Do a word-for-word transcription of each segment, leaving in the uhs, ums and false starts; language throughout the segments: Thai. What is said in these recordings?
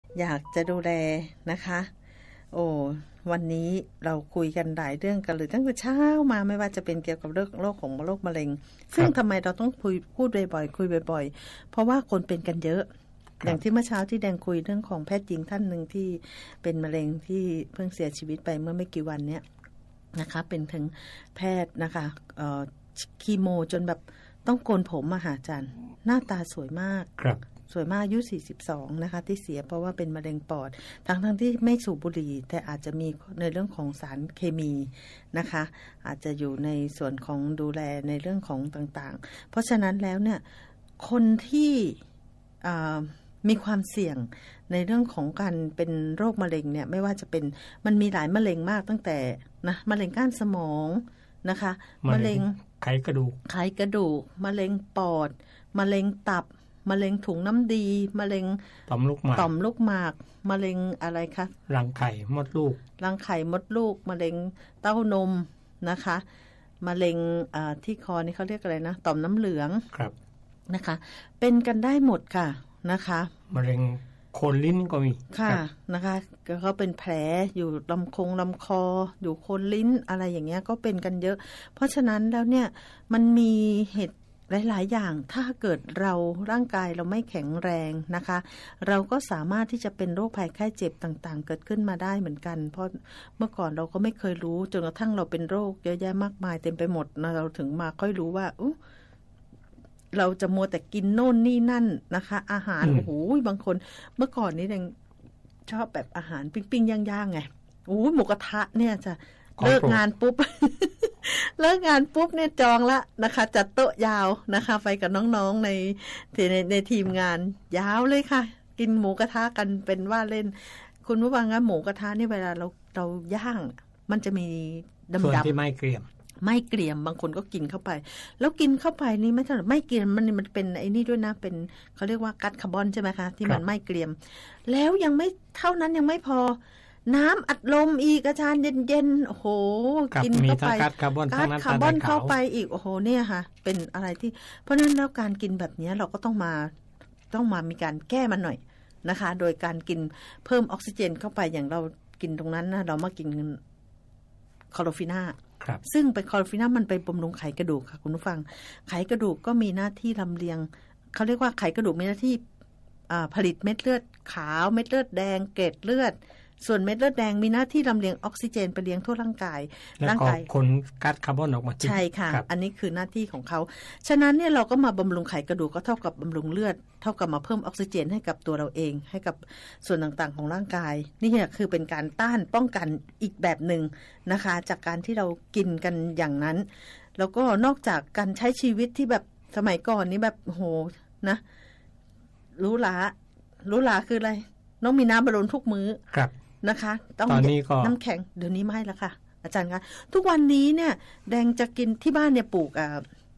อยากจะดูแลนะคะโอ้วันนี้เราคุยกันหลายเรื่องกันเลยตั้งแต่เช้ามาไม่ว่าจะเป็นเกี่ยวกับเรื่องโรคของโรคมะเร็งซึ่งทำไมเราต้องคุยพูดบ่อยๆคุยบ่อยๆเพราะว่าคนเป็นกันเยอะอย่างที่เมื่อเช้าที่แดงคุยเรื่องของแพทย์หญิงท่านหนึ่งที่เป็นมะเร็งที่เพิ่งเสียชีวิตไปเมื่อไม่กี่วันเนี้ยนะคะเป็นถึงแพทย์นะคะเอ่อคีโมจนแบบต้องโกนผมอะค่ะอาจารย์หน้าตาสวยมากครับสวยมากอายุสี่สิบสองนะคะที่เสียเพราะว่าเป็นมะเร็งปอดทั้งทั้งที่ไม่สูบบุหรี่แต่อาจจะมีในเรื่องของสารเคมีนะคะอาจจะอยู่ในส่วนของดูแลในเรื่องของต่างๆเพราะฉะนั้นแล้วเนี่ยคนที่มีความเสี่ยงในเรื่องของการเป็นโรคมะเร็งเนี่ยไม่ว่าจะเป็นมันมีหลายมะเร็งมากตั้งแต่นะมะเร็งก้านสมองนะคะมะเร็งไขกระดูกไขกระดูกมะเร็งปอดมะเร็งตับมะเร็งถุงน้ำดีมะเร็งต่อมลูกหมากต่อมลูกหมากมะเร็งอะไรคะรังไข่มดลูกรังไข่มดลูกมะเร็งเต้านมนะคะมะเร็งที่คอนี่เขาเรียกอะไรนะต่อมน้ำเหลืองครับนะคะเป็นกันได้หมดค่ะนะคะมะเร็งโคนลิ้นก็มีค่ะนะคะก็เป็นแผลอยู่ลำคงลำคออยู่โคนลิ้นอะไรอย่างเงี้ยก็เป็นกันเยอะเพราะฉะนั้นแล้วเนี่ยมันมีเหตุหลายๆอย่างถ้าเกิดเราร่างกายเราไม่แข็งแรงนะคะเราก็สามารถที่จะเป็นโรคภัยไข้เจ็บต่างๆเกิดขึ้นมาได้เหมือนกันเพราะเมื่อก่อนเราก็ไม่เคยรู้จนกระทั่งเราเป็นโรคเยอะแยะมากมายเต็มไปหมดนะเราถึงมาค่อยรู้ว่าอุ๊เราจะมัวแต่กินโน่นนี่นั่นนะคะอาหารโอ้โหบางคนเมื่อก่อนนี้ยังชอบแบบอาหารปิ้งๆย่างๆไงโอ้หมูกระทะเนี่ยจะเลิกงานปุ๊บ เลิกงานปุ๊บเนี่ยจองละนะคะจัดโต๊ะยาวนะคะไปกับน้องๆในในในทีมงานยาวเลยค่ะกินหมูกระทะกันเป็นว่าเล่นคุณผู้ฟังคะหมูกระทะนี่เวลาเราเราย่างมันจะมีดำๆส่วนที่ไม่เกรียมไม่เกรียมบางคนก็กินเข้าไปแล้วกินเข้าไปนี่ไม่เท่าไหร่ไม่เกรียมมันมันเป็นไอ้นี่ด้วยนะเป็นเขาเรียกว่าก๊าซคาร์บอนใช่ไหมคะที่มันไม่เกรียมแล้วยังไม่เท่านั้นยังไม่พอน้ำอัดลมอีกอาจารย์เย็นๆโอ้โหกินเข้าไปก๊าซคาร์บอนก๊าซคาร์บอนเข้าไปอีกโอ้โหเนี่ยค่ะเป็นอะไรที่เพราะฉะนั้นแล้วการกินแบบนี้เราก็ต้องมาต้องมามีการแก้มันหน่อยนะคะโดยการกินเพิ่มออกซิเจนเข้าไปอย่างเรากินตรงนั้นนะเรามากินคลอโรฟิน่าซึ่งเป็นคลอโรฟิน่ามันไปบำรุงไขกระดูกค่ะคุณผู้ฟังไขกระดูกก็มีหน้าที่ลำเลียงเขาเรียกว่าไขกระดูกมีหน้าที่ผลิตเม็ดเลือดขาวเม็ดเลือดแดงเกล็ดเลือดส่วนเม็ดเลือดแดงมีหน้าที่ลำเลียงออกซิเจนไปเลี้ยงทั่วร่างกายร่างกายคนก๊าซคาร์บอนออกมาใช่ค่ะอันนี้คือหน้าที่ของเขาฉะนั้นเนี่ยเราก็มาบำรุงไขกระดูกก็เท่ากับบำรุงเลือดเท่ากับมาเพิ่มออกซิเจนให้กับตัวเราเองให้กับส่วนต่างๆของร่างกายนี่เนี่ยคือเป็นการต้านป้องกันอีกแบบหนึ่งนะคะจากการที่เรากินกันอย่างนั้นแล้วก็นอกจากการใช้ชีวิตที่แบบสมัยก่อนนี่แบบโหนะรู้หลารู้หลาคืออะไรต้องมีน้ำบรรลุทุกมื้อครับนะคะต้องน้ำแข็งเดี๋ยวนี้ไม่แล้วค่ะอาจารย์คะทุกวันนี้เนี่ยแดงจะกินที่บ้านเนี่ยปลูกอ่า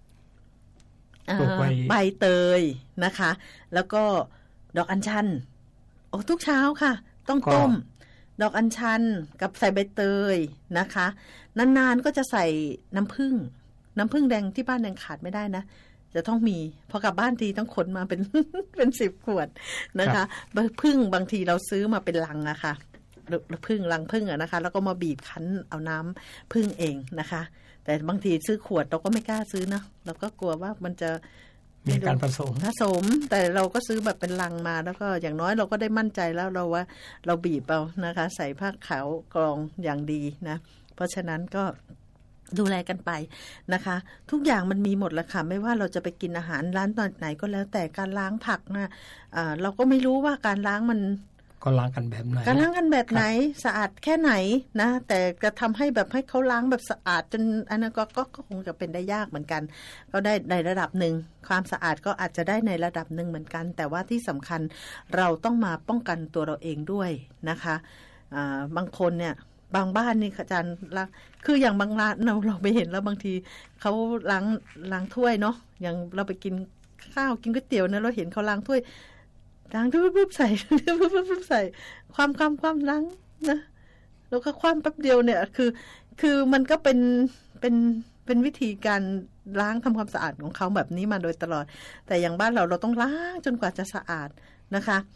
ใบเตยนะคะแล้วก็ดอกอัญชันโอ้ทุกเช้าค่ะต้องต้มดอกอัญชันกับใส่ใบเตยนะคะนานๆก็จะใส่น้ำผึ้งน้ำผึ้งแดงที่บ้านแดงขาดไม่ได้นะจะต้องมีพอกลับบ้านทีต้องขนมาเป็น เป็นสิบขวดนะคะผึ้งบางทีเราซื้อมาเป็นลังอะค่ะพึ่งรังพึ่งอะนะคะแล้วก็มาบีบคั้นเอาน้ำพึ่งเองนะคะแต่บางทีซื้อขวดเราก็ไม่กล้าซื้อนะเราก็กลัวว่ามันจะมีการผสมผสมแต่เราก็ซื้อแบบเป็นลังมาแล้วก็อย่างน้อยเราก็ได้มั่นใจแล้วเราว่าเราบีบเอานะคะใส่ผ้าขาวกรองอย่างดีนะเพราะฉะนั้นก็ดูแลกันไปนะคะทุกอย่างมันมีหมดแล้วค่ะไม่ว่าเราจะไปกินอาหารร้านตอนไหนก็แล้วแต่การล้างผักนะอ่าเราก็ไม่รู้ว่าการล้างมันก็ล้างกันแบบไหนการล้างกันแบบไหนสะอาดแค่ไหนนะแต่จะทำให้แบบให้เขาล้างแบบสะอาดจนอันนั้นก็ก็คงจะเป็นได้ยากเหมือนกันก็ได้ในระดับหนึ่งความสะอาดก็อาจจะได้ในระดับหนึ่งเหมือนกันแต่ว่าที่สำคัญเราต้องมาป้องกันตัวเราเองด้วยนะคะอ่าบางคนเนี่ยบางบ้านนี่อาจารย์ล้างคืออย่างบางร้านเราเราไปเห็นแล้วบางทีเขาล้างล้างถ้วยเนาะอย่างเราไปกินข้าวกินก๋วยเตี๋ยวนะเราเห็นเขาล้างถ้วยล้างปุ๊บๆใส่ปุ๊บๆใส่ความความความล้างนะแล้วก็ความแป๊บเดียวเนี่ยคือคือมันก็เป็นเป็นเป็นวิธีการล้างทำความสะอาดของเขาแบบนี้มาโดยตลอดแต่อย่างบ้านเราเราต้องล้างจนกว่าจะสะอาดนะคะ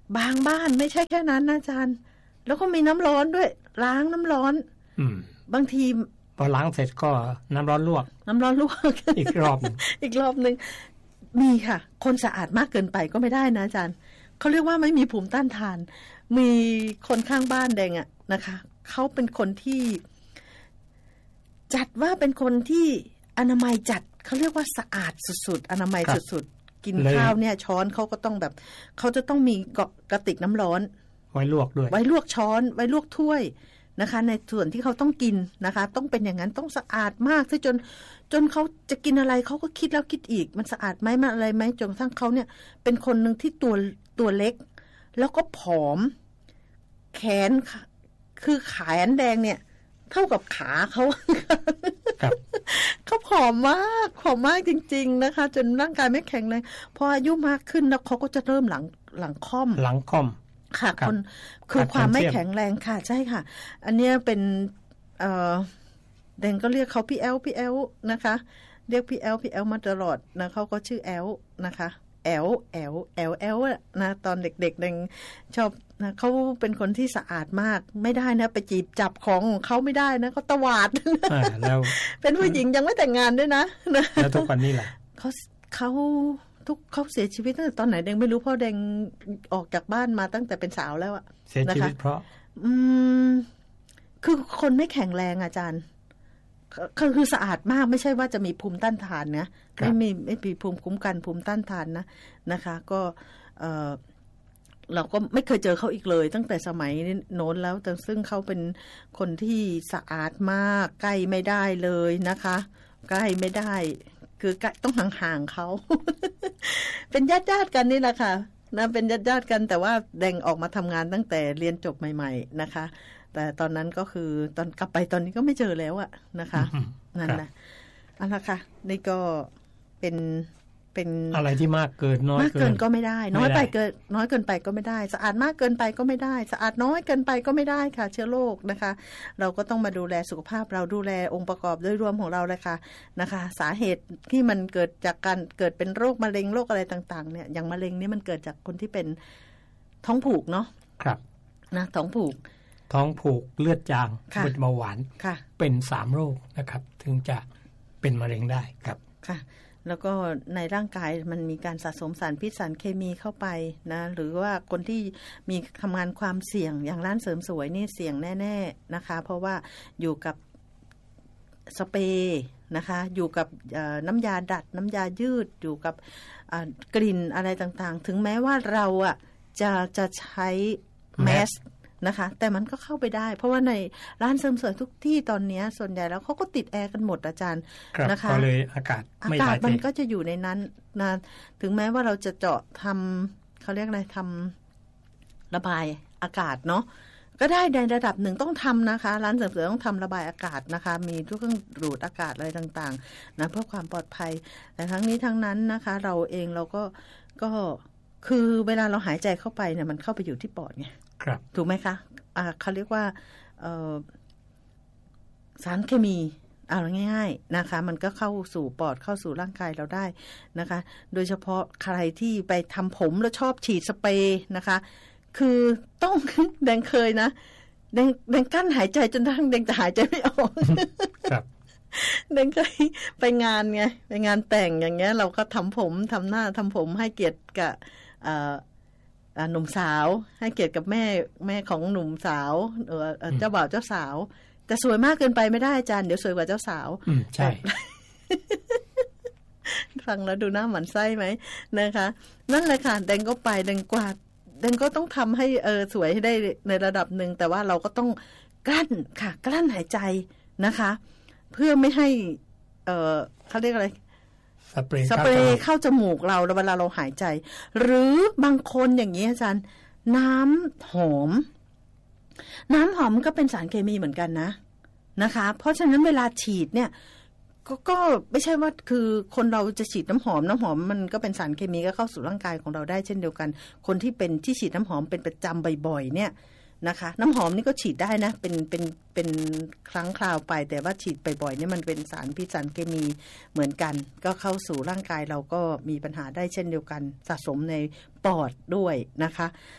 บางบ้านไม่ใช่แค่นั้นนะอาจารย์แล้วก็มีน้ำร้อนด้วยล้างน้ำร้อนอืมบางทีพอล้างเสร็จก็น้ำร้อนลวกน้ำร้อนลวกอีกรอบนึงอีกรอบนึงมีค่ะคนสะอาดมากเกินไปก็ไม่ได้นะอาจารย์เขาเรียกว่าไม่มีภูมิต้านทานมีคนข้างบ้านแดงอะนะคะเขาเป็นคนที่จัดว่าเป็นคนที่อนามัยจัดเขาเรียกว่าสะอาดสุดๆอนามัยสุดๆกินข้าวเนี่ยช้อนเขาก็ต้องแบบเขาจะต้องมีกระติกน้ำร้อนไว้ลวกด้วยไว้ลวกช้อนไว้ลวกถ้วยนะคะในส่วนที่เขาต้องกินนะคะต้องเป็นอย่างนั้นต้องสะอาดมากที่จนจนเขาจะกินอะไรเขาก็คิดแล้วคิดอีกมันสะอาดไหมมันอะไรไหมจนกระทั่งเขาเนี่ยเป็นคนหนึ่งที่ตัวตัวเล็กแล้วก็ผอมแขนคือแขนแดงเนี่ยเท่ากับขาเขาเขาผอมมากผอมมากจริงๆนะคะจนร่างกายไม่แข็งแรงพออายุมากขึ้นแล้วเขาก็จะเริ่มหลังหลังค่อมหลังค่อมค่ะคนคือความไม่แข็งแรงค่ะใช่ค่ะอันนี้เป็นเอ่อแดงก็เรียกเขาพี่แอลพี่แอลนะคะเรียกพี่แอลพี่แอลมาตลอดนะเขาก็ชื่อแอลนะคะแอลแอลแอลแอลนะตอนเด็กๆแดงชอบนะเขาเป็นคนที่สะอาดมากไม่ได้นะไปจีบจับของเขาไม่ได้นะเขาตวาดแล้วเป็นผู้หญิงยังไม่แต่งงานด้วยนะแล้วทุกวันนี้ล่ะเขาเขาทุกเขาเสียชีวิตตั้งแต่ตอนไหนแดงไม่รู้เพราะแดงออกจากบ้านมาตั้งแต่เป็นสาวแล้วอะเสียชีวิตเพราะอืมคือคนไม่แข็งแรงอาจารย์คือคือสะอาดมากไม่ใช่ว่าจะมีภูมิต้านทานนะไม่มีไม่มีภูมิคุ้มกันภูมิต้านทานนะนะคะก็เออเราก็ไม่เคยเจอเขาอีกเลยตั้งแต่สมัยโน้นแล้วแต่ซึ่งเขาเป็นคนที่สะอาดมากใกล้ไม่ได้เลยนะคะใกล้ไม่ได้คือต้องห่างๆเขา เป็นญาติญาติกันนี่แหละค่ะนะเป็นญาติญาติกันแต่ว่าแดงออกมาทำงานตั้งแต่เรียนจบใหม่ๆนะคะแต่ตอนนั้นก็คือตอนกลับไปตอนนี้ก็ไม่เจอแล้วอะนะคะนั่นนะเอาละค่ะนี่ก็เป็นเป็นอะไรที่มากเกินน้อยมากเกินก็ไม่ได้น้อยไปเกินน้อยเกินไปก็ไม่ได้สะอาดมากเกินไปก็ไม่ได้สะอาดน้อยเกินไปก็ไม่ได้ค่ะเชื้อโรคนะคะเราก็ต้องมาดูแลสุขภาพเราดูแลองค์ประกอบโดยรวมของเราเลยค่ะนะคะสาเหตุที่มันเกิดจากการเกิดเป็นโรคมะเร็งโรคอะไรต่างๆเนี่ยอย่างมะเร็งนี่มันเกิดจากคนที่เป็นท้องผูกเนาะครับนะท้องผูกท้องผูกเลือดจางเป็นเบาหวานเป็นสามโรคนะครับถึงจะเป็นมะเร็งได้ครับค่ะแล้วก็ในร่างกายมันมีการสะสมสารพิษสารเคมีเข้าไปนะหรือว่าคนที่มีทำงานความเสี่ยงอย่างร้านเสริมสวยนี่เสี่ยงแน่ๆนะคะเพราะว่าอยู่กับสเปรย์นะคะอยู่กับน้ำยาดัดน้ำยายืดอยู่กับกลิ่นอะไรต่างๆถึงแม้ว่าเราอ่ะจะจะใช้แมสนะคะแต่มันก็เข้าไปได้เพราะว่าในร้านเสริมสวยทุกที่ตอนนี้ส่วนใหญ่แล้วเขาก็ติดแอร์กันหมดอาจารย์นะคะก็เลยอากาศอากาศมันก็จะอยู่ในนั้นนะถึงแม้ว่าเราจะเจาะทำเขาเรียกอะไรทำระบายอากาศเนาะก็ได้ในระดับหนึ่งต้องทำนะคะร้านเสริมสวยต้องทำระบายอากาศนะคะมีทุกเครื่องดูดอากาศอะไรต่างๆนะเพื่อความปลอดภัยแต่ทั้งนี้ทั้งนั้นนะคะเราเองเราก็ก็คือเวลาเราหายใจเข้าไปเนี่ยมันเข้าไปอยู่ที่ปอดไงถูกไหมคะอ่าเขาเรียกว่าสารเคมีเอาง่ายๆนะคะมันก็เข้าสู่ปอดเข้าสู่ร่างกายเราได้นะคะโดยเฉพาะใครที่ไปทำผมแล้วชอบฉีดสเปรย์นะคะคือต้อง แดงเคยนะแดงแดงกั้นหายใจจนทั้งแดงจะหายใจไม่ออกครับแดงเคยไปงานไงไปงานแต่งอย่างเงี้ยเราก็ทำผมทำหน้าทำผมให้เกียรติกับหนุ่มสาวให้เกียรติกับแม่แม่ของหนุ่มสาวเออเจ้าบ่าวเจ้าสาวแต่สวยมากเกินไปไม่ได้อาจารย์เดี๋ยวสวยกว่าเจ้าสาวอืมใช่ฟังแล้วดูหน้าหมันไส้ไหมนะคะนั่นแหละค่ะแดงก็ไปแดงกวาดแดงก็ต้องทำให้เออสวยให้ได้ในระดับหนึ่งแต่ว่าเราก็ต้องกลั้นค่ะกลั้นหายใจนะคะเพื่อไม่ให้เออเขาเรียกอะไรสเปรย์สเปรย์เข้าจมูกเราเวลาเราหายใจหรือบางคนอย่างนี้อาจารย์น้ำหอมน้ำหอมก็เป็นสารเคมีเหมือนกันนะนะคะเพราะฉะนั้นเวลาฉีดเนี่ยก็ก็ไม่ใช่ว่าคือคนเราจะฉีดน้ำหอมน้ำหอมมันก็เป็นสารเคมีก็เข้าสู่ร่างกายของเราได้เช่นเดียวกันคนที่เป็นที่ฉีดน้ำหอมเป็นประจำบ่อยๆเนี่ยนะคะน้ำหอมนี่ก็ฉีดได้นะเป็นเป็นเป็นครั้งคราวไปแต่ว่าฉีดบ่อยๆนี่มันเป็นสารพิษสารเคมีเหมือนกันก็เข้าสู่ร่างกายเราก็มีปัญหาได้เช่นเดียวกันสะสมในปอดด้วยนะคะ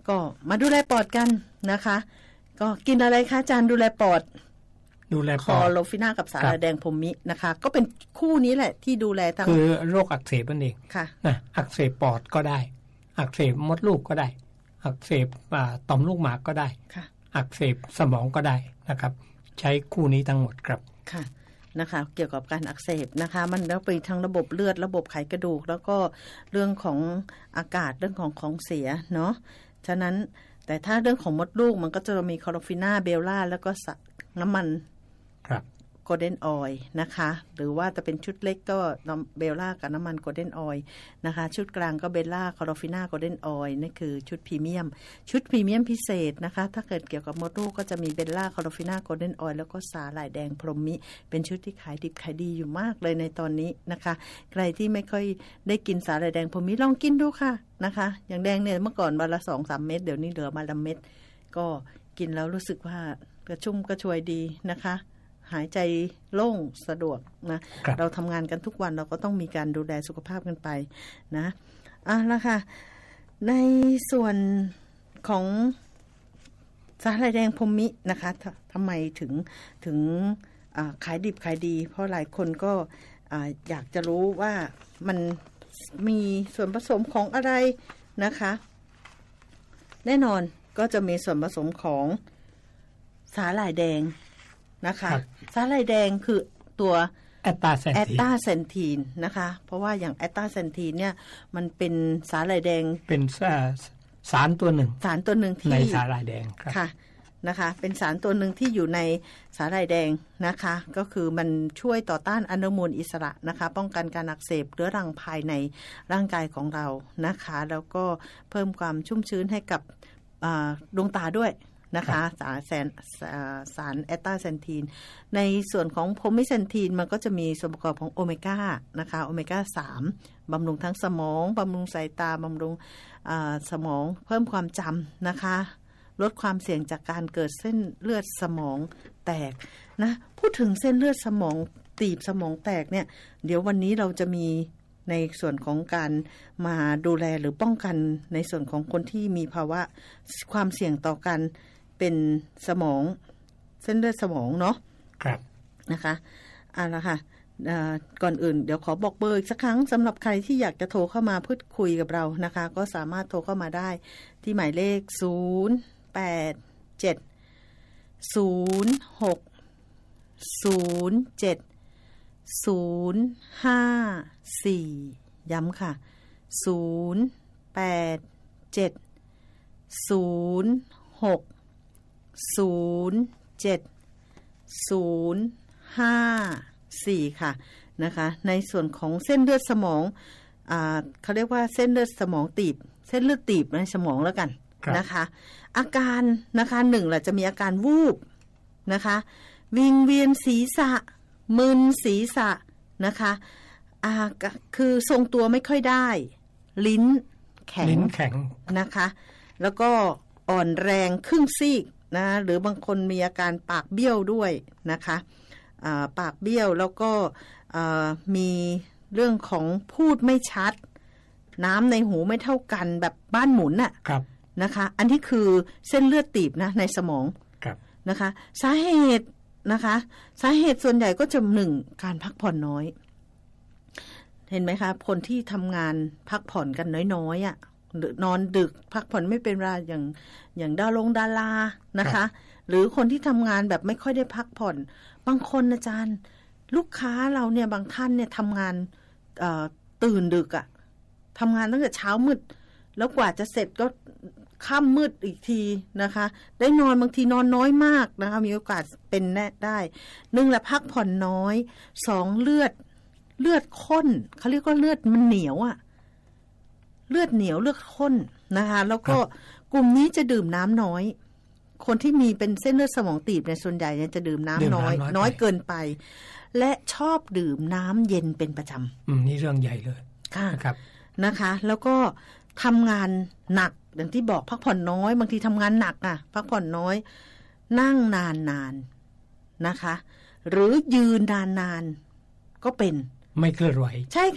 ก็มาดูแลปอดกันนะคะก็กินอะไรคะอาจารย์ดูแลปอดดูแลปอดคอโลฟิน่ากับสาหร่ายแดงพรหมินะคะก็เป็นคู่นี้แหละที่ดูแลทั้งคือโรคอักเสบนั่นเองค่ะนะอักเสบปอดก็ได้อักเสบมดลูกก็ได้อักเสบต่อมลูกหมากก็ได้ค่ะอักเสบสมองก็ได้นะครับใช้คู่นี้ทั้งหมดครับค่ะนะคะเกี่ยวกับการอักเสบนะคะมันแล้วไปทั้งระบบเลือดระบบไขกระดูกแล้วก็เรื่องของอากาศเรื่องของของเสียเนาะฉะนั้นแต่ถ้าเรื่องของมดลูกมันก็จะมีคลอโรฟิน่าเบลล่าแล้วก็น้ำมันครับโกลเด้นออยล์นะคะหรือว่าจะเป็นชุดเล็กก็เบลล่ากับน้ำมันโกลเด้นออยล์นะคะชุดกลางก็เบลล่าคลอโรฟิน่าโกลเด้นออยล์นั่นคือชุดพรีเมียมชุดพรีเมียมพิเศษนะคะถ้าเกิดเกี่ยวกับมดลูกก็จะมีเบลล่าคลอโรฟิน่าโกลเด้นออยล์แล้วก็สาหร่ายแดงพรหมิเป็นชุดที่ขายดิบขายดีอยู่มากเลยในตอนนี้นะคะใครที่ไม่ค่อยได้กินสาหร่ายแดงพรหมิลองกินดูค่ะนะคะอย่างแดงเนี่ยเมื่อก่อนวันละ สองถึงสาม เม็ดเดี๋ยวนี้เหลือมาละเม็ดก็กินแล้วรู้สึกว่ากระชุ่มกระชวยดีนะคะหายใจโล่งสะดวกนะเราทำงานกันทุกวันเราก็ต้องมีการดูแลสุขภาพกันไปนะอ่ะแล้วค่ะในส่วนของสาหร่ายแดงพรหมินะคะทำไมถึงถึงขายดิบขายดีเพราะหลายคนก็อยากจะรู้ว่ามันมีส่วนผสมของอะไรนะคะแน่นอนก็จะมีส่วนผสมของสาหร่ายแดงนะคะสาหร่ายแดงคือตัวแอตตาเซนทีนแอตตตาเซนทีนนะคะเพราะว่าอย่างแอตตาเซนทีนเนี่ยมันเป็นสาหร่ายแดงเป็นสารตัวหนึ่งสารตัวหนึ่งที่ในสาหร่ายแดงครับค่ะนะคะเป็นสารตัวหนึ่งที่อยู่ในสาหร่ายแดงนะคะก็คือมันช่วยต่อต้านอนุมูลอิสระนะคะป้องกันการอักเสบเรื้อรังภายในร่างกายของเรานะคะแล้วก็เพิ่มความชุ่มชื้นให้กับดวงตาด้วยนะคะสารแซนสารแอตตาเซนทีนในส่วนของโพรหมิเซนทีนมันก็จะมีส่วนประกอบของโอเมก้านะคะโอเมก้าสามบำรุงทั้งสมองบำรุงสายตาบำรุงสมองเพิ่มความจำนะคะลดความเสี่ยงจากการเกิดเส้นเลือดสมองแตกนะพูดถึงเส้นเลือดสมองตีบสมองแตกเนี่ยเดี๋ยววันนี้เราจะมีในส่วนของการมาดูแลหรือป้องกันในส่วนของคนที่มีภาวะความเสี่ยงต่อการเป็นสมองเส้นเลือดสมองเนาะครับนะคะเอาละค่ะก่อนอื่นเดี๋ยวขอบอกเบอร์อีกสักครั้งสำหรับใครที่อยากจะโทรเข้ามาพูดคุยกับเรานะคะก็สามารถโทรเข้ามาได้ที่หมายเลขศูนย์ แปด เจ็ด ศูนย์ หก ศูนย์ เจ็ด ศูนย์ ห้า สี่ย้ำค่ะศูนย์ แปด เจ็ด ศูนย์ หก ศูนย์ เจ็ด ศูนย์ ห้า สี่ค่ะนะคะในส่วนของเส้นเลือดสมองอ่าเขาเรียกว่าเส้นเลือดสมองตีบเส้นเลือดตีบในสมองแล้วกันนะคะอาการนะคะหนึ่งแหละจะมีอาการวูบนะคะวิงเวียนศีรษะมึนศีรษะนะคะอ่าคือทรงตัวไม่ค่อยได้ลิ้นแข็งลิ้นแข็งนะคะแล้วก็อ่อนแรงครึ่งซีกนะหรือบางคนมีอาการปากเบี้ยวด้วยนะคะอ่าปากเบี้ยวแล้วก็อ่ามีเรื่องของพูดไม่ชัดน้ำในหูไม่เท่ากันแบบบ้านหมุนน่ะนะคะอันที่คือเส้นเลือดตีบนะในสมองนะคะสาเหตุนะคะสาเหตุส่วนใหญ่ก็จะหนึ่งการพักผ่อนน้อยเห็นไหมคะคนที่ทำงานพักผ่อนกันน้อยๆอ่ะนอนดึกพักผ่อนไม่เป็นเวลาอย่างอย่างดารงดารานะคะหรือคนที่ทำงานแบบไม่ค่อยได้พักผ่อนบางคนอาจารย์ลูกค้าเราเนี่ยบางท่านเนี่ยทำงานตื่นดึกอ่ะทำงานตั้งแต่เช้ามืดแล้วกว่าจะเสร็จก็ค่ำมืดอีกทีนะคะได้นอนบางทีนอนน้อยมากนะคะมีโอกาสเป็นแน่ได้หนึ่งแหละพักผ่อนน้อยสองเลือดเลือดข้นเขาเรียกว่าเลือดมันเหนียวอะเลือดเหนียวเลือดข้นนะคะแล้วก็กลุ่มนี้จะดื่มน้ำน้อยคนที่มีเป็นเส้นเลือดสมองตีบในส่วนใหญ่เนี่ยจะดื่มน้ำน้อยน้อยเกินไปและชอบดื่มน้ำเย็นเป็นประจำอืมนี่เรื่องใหญ่เลยค่ะครับนะคะแล้วก็ทำงานหนักอย่างที่บอกพักผ่อนน้อยบางทีทำงานหนักอ่ะพักผ่อนน้อยนั่งนานนานนะคะหรือยืนนานนานก็เป็นไม่เคลื่อนไหวใช่ค่ะ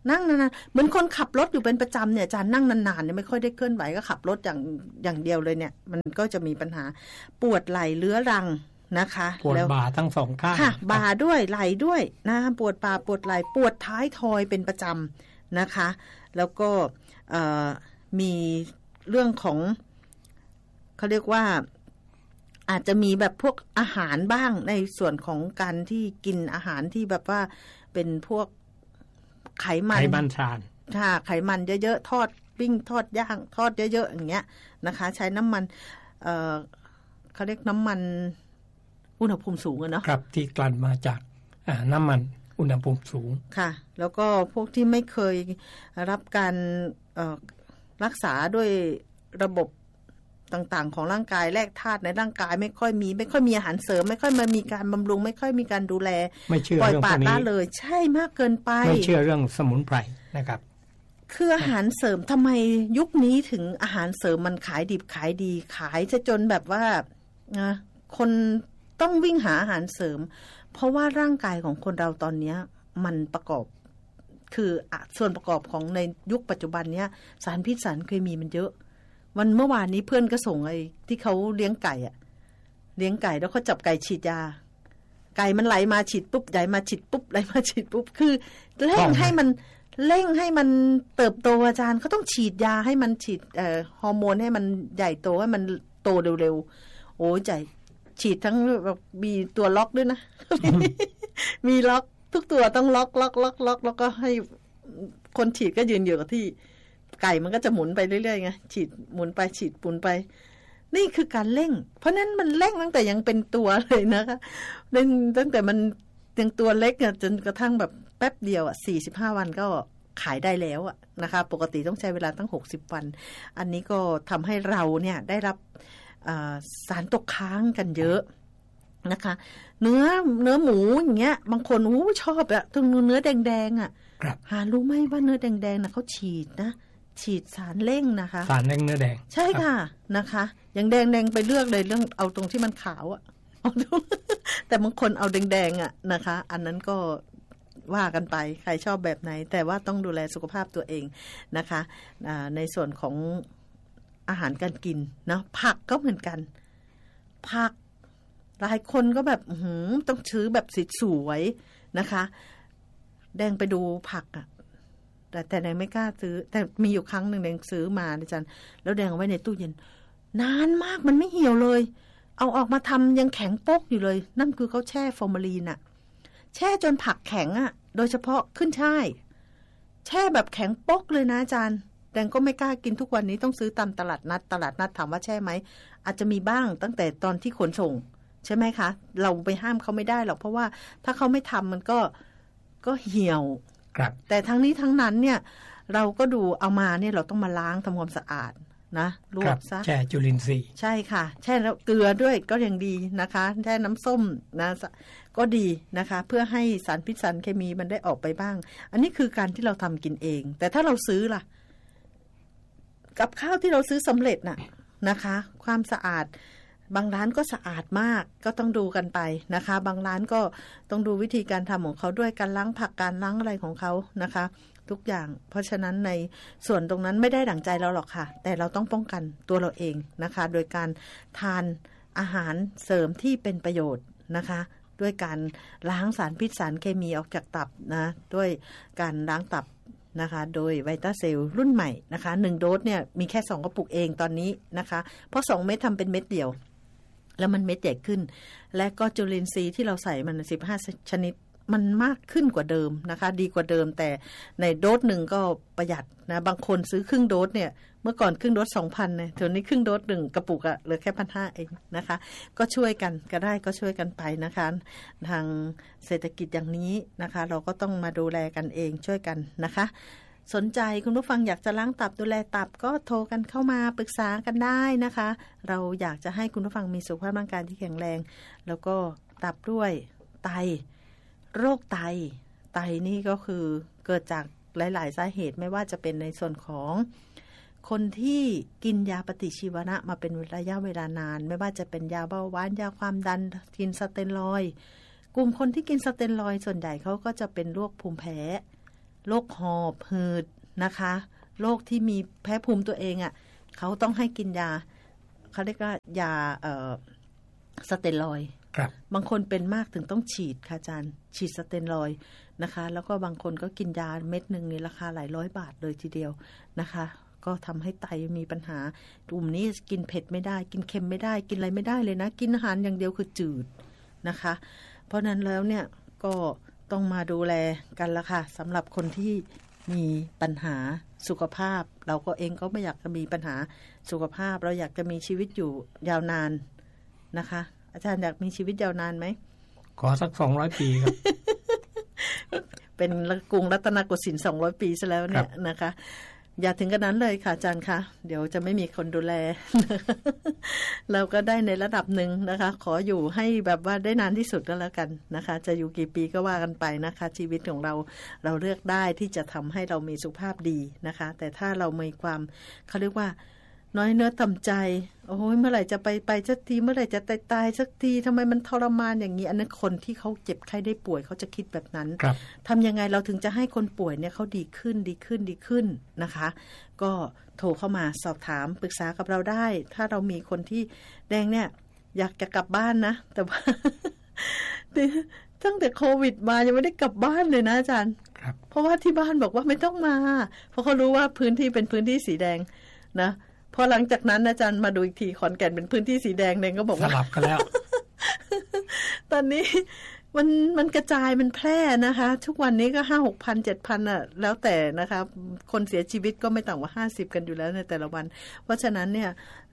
นั่งนานๆเหมือนคนขับรถอยู่เป็นประจำเนี่ยอาจารย์นั่งนานๆเนี่ยไม่ค่อยได้เคลื่อนไหวก็ขับรถอย่างอย่างเดียวเลยเนี่ยมันก็จะมีปัญหาปวดไหล่เรื้อรังนะคะปวดบ่าทั้งสองข้างค่ะบ่าด้วยไหล่ด้วยนะปวดบ่าปวดไหล่ปวดท้ายทอยเป็นประจำนะคะแล้วก็มีเรื่องของเขาเรียกว่าอาจจะมีแบบพวกอาหารบ้างในส่วนของการที่กินอาหารที่แบบว่าเป็นพวกไขมันไขมันทรานค่ะไขมันเยอะๆทอดปิ้งทอดย่างทอดเยอะๆอย่างเงี้ยนะคะใช้น้ำมันเอ่อเขาเรียกน้ำมันอุณหภูมิสูงอะเนาะครับที่กลั่นมาจากน้ำมันอุณหภูมิสูงค่ะแล้วก็พวกที่ไม่เคยรับการรักษาด้วยระบบต่างๆของร่างกายแร่ธาตุในร่างกายไม่ค่อยมีไม่ค่อยมีอาหารเสริมไม่ค่อยมามีการบำรุงไม่ค่อยมีการดูแลไม่เชื่อเรื่องพวกนี้เลยใช่มากเกินไปไม่เชื่อเรื่องสมุนไพรนะครับคืออาหารเสริมทำไมยุคนี้ถึงอาหารเสริมมันขายดิบขายดีขายจะจนแบบว่านะคนต้องวิ่งหาอาหารเสริมเพราะว่าร่างกายของคนเราตอนนี้มันประกอบคือส่วนประกอบของในยุคปัจจุบันเนี้ยสารพิษสารเคมีมันเยอะวันเมื่อวานนี้เพื่อนก็ส่งไอ้ที่เขาเลี้ยงไก่อะเลี้ยงไก่แล้วเขาจับไก่ฉีดยาไก่มันไหลมาฉีดปุ๊บไหลมาฉีดปุ๊บไหลมาฉีดปุ๊บคือเร่งให้มันเร่งให้มันเติบโตอาจารย์เขาต้องฉีดยาให้มันฉีดเอ่อฮอร์โมนให้มันใหญ่โตให้มันโตเร็วๆโอ้ใจฉีดทั้งแบบมีตัวล็อกด้วยนะ มีล็อกทุกตัวต้องล็อกล็อกล็อกล็อกแล้วก็ให้คนฉีดก็ยืนอยู่กับที่ไก่มันก็จะหมุนไปเรื่อยๆไงฉีดหมุนไปฉีดหมุนไปนี่คือการเร่งเพราะนั้นมันเร่งตั้งแต่ยังเป็นตัวเลยนะคะเร่งตั้งแต่มันยังตัวเล็กอ่ะจนกระทั่งแบบแป๊บเดียวอ่ะสี่สิบห้าวันก็ขายได้แล้วอ่ะนะคะปกติต้องใช้เวลาตั้งหกสิบวันอันนี้ก็ทำให้เราเนี่ยได้รับสารตกค้างกันเยอะนะคะเนื้อเนื้อหมูอย่างเงี้ยบางคนอู้ชอบอะตรงเนื้อแดงๆอ่ะหารู้ไหมว่าเนื้อแดงๆนะเขาฉีดนะฉีดสารเร่งนะคะสารเร่งเนื้อแดงใช่ค่ะนะคะอย่างแดงๆไปเลือกเลยเรื่องเอาตรงที่มันขาวอะแต่บางคนเอาแดงๆอะนะคะอันนั้นก็ว่ากันไปใครชอบแบบไหนแต่ว่าต้องดูแลสุขภาพตัวเองนะคะในส่วนของอาหารการกินเนาะผักก็เหมือนกันผักหลายคนก็แบบหืมต้องซื้อแบบสวยๆนะคะแดงไปดูผักอะแต่แต่แดงไม่กล้าซื้อแต่มีอยู่ครั้งหนึ่งแดงซื้อมาอาจารย์แล้วแดงเอาไว้ในตู้เย็นนานมากมันไม่เหี่ยวเลยเอาออกมาทำยังแข็งโป๊กอยู่เลยนั่นคือเขาแช่ฟอร์มาลีนอะแช่จนผักแข็งอะโดยเฉพาะขึ้นช่ายแช่แบบแข็งโป๊กเลยนะอาจารย์แดงก็ไม่กล้ากินทุกวันนี้ต้องซื้อตามตลาดนัดตลาดนัดถามว่าแช่ไหมอาจจะมีบ้างตั้งแต่ตอนที่ขนส่งใช่ไหมคะเราไปห้ามเขาไม่ได้หรอกเพราะว่าถ้าเขาไม่ทำมันก็ก็เหี่ยวแต่ทั้งนี้ทั้งนั้นเนี่ยเราก็ดูเอามาเนี่ยเราต้องมาล้างทำความสะอาดนะลวกซะแช่จุลินทรีย์ใช่ค่ะแช่แล้วเกลือด้วยก็ยังดีนะคะแช่น้ำส้มนะก็ดีนะคะเพื่อให้สารพิษสารเคมีมันได้ออกไปบ้างอันนี้คือการที่เราทำกินเองแต่ถ้าเราซื้อล่ะกับข้าวที่เราซื้อสำเร็จน่ะนะคะความสะอาดบางร้านก็สะอาดมากก็ต้องดูกันไปนะคะบางร้านก็ต้องดูวิธีการทำของเขาด้วยการล้างผักการล้างอะไรของเขานะคะทุกอย่างเพราะฉะนั้นในส่วนตรงนั้นไม่ได้ดั่งใจเราหรอกค่ะแต่เราต้องป้องกันตัวเราเองนะคะโดยการทานอาหารเสริมที่เป็นประโยชน์นะคะด้วยการล้างสารพิษสารเคมีออกจากตับนะด้วยการล้างตับนะคะโดยไวต้าเซลล์รุ่นใหม่นะคะหนึ่งโดสเนี่ยมีแค่สองกระปุกเองตอนนี้นะคะเพราะสองเม็ดทำเป็นเม็ดเดียวแล้วมันเม็ดใหญ่ขึ้นและก็จุลินทรีย์ที่เราใส่มันสิบห้าชนิดมันมากขึ้นกว่าเดิมนะคะดีกว่าเดิมแต่ในโดสหนึ่งก็ประหยัดนะบางคนซื้อครึ่งโดสเนี่ยเมื่อก่อนครึ่งโดส สองพัน เนี่ยตอนนี้ครึ่งโดสหนึ่งกระปุกอะเหลือแค่ หนึ่งพันห้าร้อย เองนะคะก็ช่วยกันก็ได้ก็ช่วยกันไปนะคะทางเศรษฐกิจอย่างนี้นะคะเราก็ต้องมาดูแลกันเองช่วยกันนะคะสนใจคุณผู้ฟังอยากจะล้างตับดูแลตับก็โทรกันเข้ามาปรึกษากันได้นะคะเราอยากจะให้คุณผู้ฟังมีสุขภาพร่างกายที่แข็งแรงแล้วก็ตับด้วยไตโรคไตไตนี่ก็คือเกิดจากหลายๆสาเหตุไม่ว่าจะเป็นในส่วนของคนที่กินยาปฏิชีวนะมาเป็นระยะเวลานานไม่ว่าจะเป็นยาเบาหวานยาความดันกินสเตียรอยด์กลุ่มคนที่กินสเตียรอยด์ส่วนใหญ่เขาก็จะเป็นโรคภูมิแพ้โรคหอบหืดนะคะโรคที่มีแพ้ภูมิตัวเองอ่ะเขาต้องให้กินยาเขาเรียกว่ายาเอ่อสเตียรอยด์บางคนเป็นมากถึงต้องฉีดค่ะอาจารย์ฉีดสเตียรอยด์นะคะแล้วก็บางคนก็กินยาเม็ดนึงในราคาหลายร้อยบาทเลยทีเดียวนะคะก็ทำให้ไตมีปัญหากลุ่มนี้กินเผ็ดไม่ได้กินเค็มไม่ได้กินอะไรไม่ได้เลยนะกินอาหารอย่างเดียวคือจืดนะคะเพราะนั้นแล้วเนี่ยก็ต้องมาดูแลกันละค่ะสำหรับคนที่มีปัญหาสุขภาพเราก็เองก็ไม่อยากจะมีปัญหาสุขภาพเราอยากจะมีชีวิตอยู่ยาวนานนะคะอาจารย์อยากมีชีวิตยาวนานไหมขอสักสองร้อยปีครับเป็นกรุงรัตนโกสินทร์สองร้อยปีซะแล้วเนี่ยนะคะอย่าถึงกันนั้นเลยค่ะอาจารย์คะเดี๋ยวจะไม่มีคนดูแล เราก็ได้ในระดับหนึ่งนะคะขออยู่ให้แบบว่าได้นานที่สุดก็แล้วกันนะคะจะอยู่กี่ปีก็ว่ากันไปนะคะชีวิตของเราเราเลือกได้ที่จะทำให้เรามีสุขภาพดีนะคะแต่ถ้าเรามีความเขาเรียกว่าน้อยเนื้อต่ำใจโอ้ยเมื่อไหร่จะไปไปสักทีเมื่อไหร่จะตายตายสักทีทำไมมันทรมานอย่างนี้อันนั้นคนที่เขาเจ็บไข้ได้ป่วยเขาจะคิดแบบนั้นทำยังไงเราถึงจะให้คนป่วยเนี่ยเขาดีขึ้นดีขึ้นดีขึ้นนะคะก็โทรเข้ามาสอบถามปรึกษากับเราได้ถ้าเรามีคนที่แดงเนี่ยอยากจะกลับบ้านนะแต่ว่า ตั้งแต่โควิดมายังไม่ได้กลับบ้านเลยนะอาจารย์เพราะว่าที่บ้านบอกว่าไม่ต้องมาเพราะเขารู้ว่าพื้นที่เป็นพื้นที่สีแดงนะพอหลังจากนั้นอาจารย์มาดูอีกทีขอนแก่นเป็นพื้นที่สีแดงแดงก็บอกว่าสลับกันแล้วตอนนี้มันมันกระจายมันแพร่นะคะทุกวันนี้ก็ห้าหกพันเจ็ดพันอ่ะแล้วแต่นะคะคนเสียชีวิตก็ไม่ต่ำกว่าห้าสิบกันอยู่แล้วในแต่ละวันเพราะฉะนั้นเนี่ย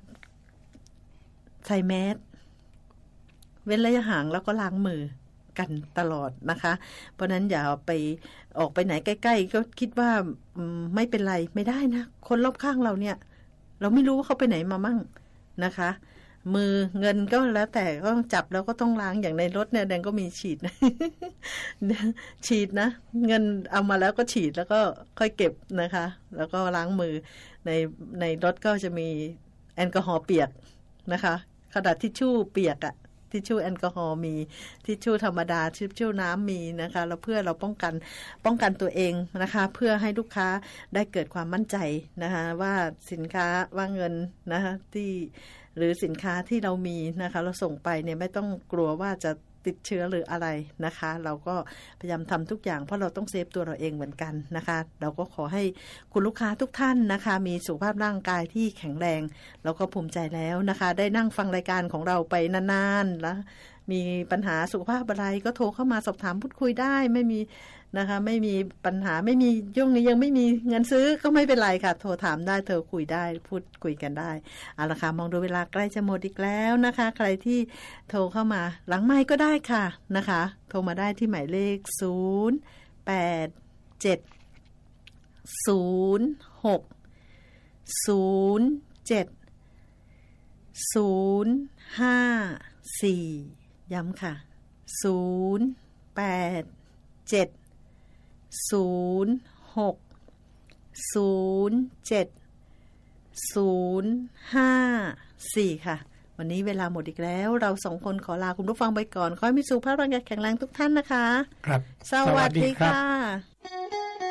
ใส่แมสเว้นระยะห่างแล้วก็ล้างมือกันตลอดนะคะเพราะนั้นอย่าไปออกไปไหนใกล้ๆก็คิดว่าไม่เป็นไรไม่ได้นะคนรอบข้างเราเนี่ยเราไม่รู้ว่าเขาไปไหนมามั่งนะคะมือเงินก็แล้วแต่ก็ต้องจับแล้วก็ต้องล้างอย่างในรถเนี่ยแดงก็มีฉีด ฉีดนะเงินเอามาแล้วก็ฉีดแล้วก็ค่อยเก็บนะคะแล้วก็ล้างมือในในรถก็จะมีแอลกอฮอล์เปียกนะคะกระดาษทิชชู่เปียกอะทิชชู่แอลกอฮอล์มีทิชชู่ธรรมดาทิชชู่น้ำมีนะคะแล้วเพื่อเราป้องกันป้องกันตัวเองนะคะเพื่อให้ลูกค้าได้เกิดความมั่นใจนะคะว่าสินค้าว่าเงินนะคะที่หรือสินค้าที่เรามีนะคะเราส่งไปเนี่ยไม่ต้องกลัวว่าจะติดเชื้อหรืออะไรนะคะเราก็พยายามทำทุกอย่างเพราะเราต้องเซฟตัวเราเองเหมือนกันนะคะเราก็ขอให้คุณลูกค้าทุกท่านนะคะมีสุขภาพร่างกายที่แข็งแรงแล้วก็ภูมิใจแล้วนะคะได้นั่งฟังรายการของเราไปนานๆแล้วมีปัญหาสุขภาพอะไรก็โทรเข้ามาสอบถามพูดคุยได้ไม่มีนะคะไม่มีปัญหาไม่มีย่งนี้ยังไม่มีเงินซื้อก็ไม่เป็นไรค่ะโทรถามได้เธอคุยได้พูดคุยกันได้เอาละค่ะมองดูเวลาใกล้จะหมดอีกแล้วนะคะใครที่โทรเข้ามาหลังไมค์ก็ได้ค่ะนะคะโทรมาได้ที่หมายเลขศูนย์ แปด เจ็ด ศูนย์ หก ศูนย์ เจ็ด ศูนย์ ห้า สี่ย้ำค่ะศูนย์ แปด เจ็ด ศูนย์ หก ศูนย์ เจ็ด ศูนย์ ห้า สี่ค่ะวันนี้เวลาหมดอีกแล้วเราสองคนขอลาคุณผู้ฟังไปก่อนขอให้มีสุขภาพร่างกายแข็งแรงทุกท่านนะคะครับสวัสดีค่ะ